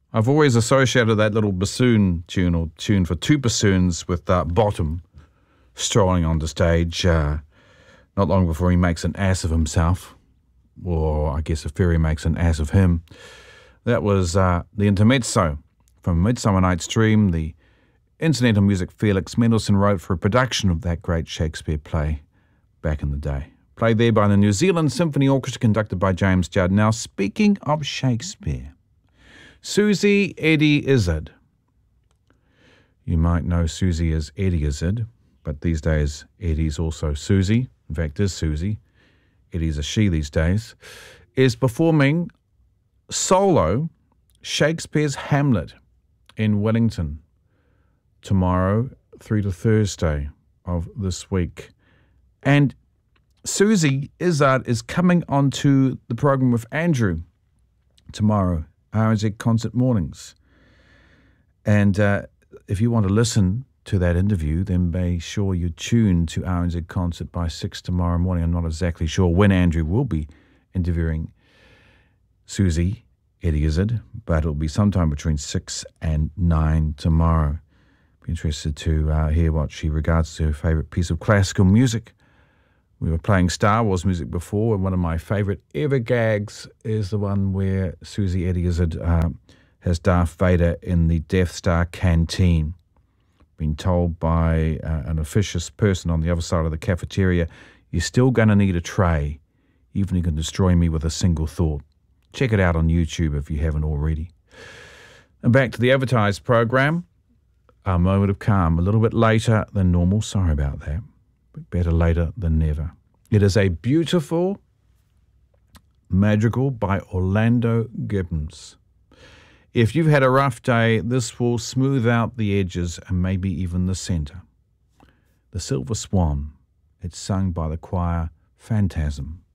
I've always associated that little bassoon tune, or tune for two bassoons, with Bottom strolling onto stage not long before he makes an ass of himself, or I guess a fairy makes an ass of him. That was the intermezzo from Midsummer Night's Dream, the incidental music Felix Mendelssohn wrote for a production of that great Shakespeare play back in the day. Played there by the New Zealand Symphony Orchestra, conducted by James Judd. Now, speaking of Shakespeare, Susie Eddie Izzard. You might know Susie as Eddie Izzard, but these days Eddie's also Susie. In fact, is Susie. Eddie's a she these days. Is performing solo Shakespeare's Hamlet in Wellington tomorrow through to Thursday of this week. And Susie Izzard is coming onto the program with Andrew tomorrow, RNZ Concert Mornings. And if you want to listen to that interview, then be sure you tune to RNZ Concert by 6 tomorrow morning. I'm not exactly sure when Andrew will be interviewing Susie Eddie Izzard, but it'll be sometime between 6 and 9 tomorrow. Be interested to hear what she regards to her favourite piece of classical music. We were playing Star Wars music before, and one of my favourite ever gags is the one where Susie Eddie Izzard has Darth Vader in the Death Star canteen, being told by an officious person on the other side of the cafeteria, "You're still going to need a tray, even if you can destroy me with a single thought." Check it out on YouTube if you haven't already. And back to the advertised program, our moment of calm, a little bit later than normal. Sorry about that. But better later than never. It is a beautiful madrigal by Orlando Gibbons. If you've had a rough day, this will smooth out the edges and maybe even the centre. The Silver Swan. It's sung by the choir Phantasm.